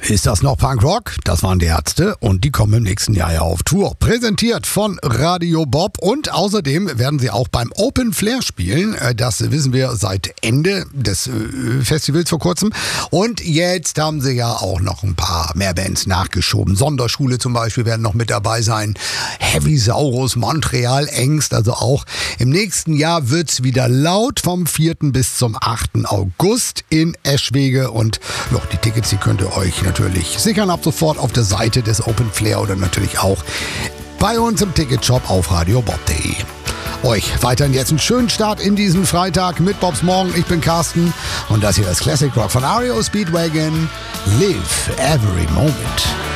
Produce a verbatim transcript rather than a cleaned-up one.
Ist das noch Punkrock? Das waren die Ärzte und die kommen im nächsten Jahr ja auf Tour. Präsentiert von Radio Bob und außerdem werden sie auch beim Open Flair spielen. Das wissen wir seit Ende des Festivals vor kurzem. Und jetzt haben sie ja auch noch ein paar mehr Bands nachgeschoben. Sonderschule zum Beispiel werden noch mit dabei sein. Heavy Saurus, Montreal, Ängst. Also auch im nächsten Jahr wird's wieder laut vom vierten bis zum achten August in Eschwege. Und ja, die Tickets, die könnt ihr euch natürlich sichern ab sofort auf der Seite des Open Flair oder natürlich auch bei uns im Ticketshop auf radiobob punkt de. Euch weiterhin jetzt einen schönen Start in diesen Freitag mit Bobs Morgen. Ich bin Carsten und das hier ist Classic Rock von R E O Speedwagon. Live every moment.